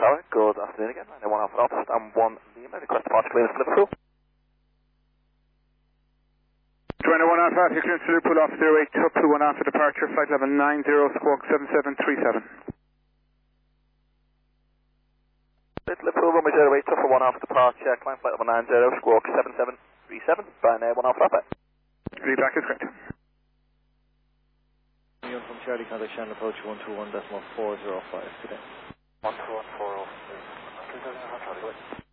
Tower, good afternoon again. 1 Alpha Alpha, stand 1 Lima, request departure clearance to Liverpool. 21 Alpha, Alpha, clearance to Liverpool, off 08, up to 1 Alpha departure, flight level 90, squawk 7737. Liverpool, runway 08, up for 1 Alpha departure, climb flight level 90, squawk 7737, by 1 Alpha Alpha. Read back is correct. From Charlie, contact channel approach 121.405 today. 121.405.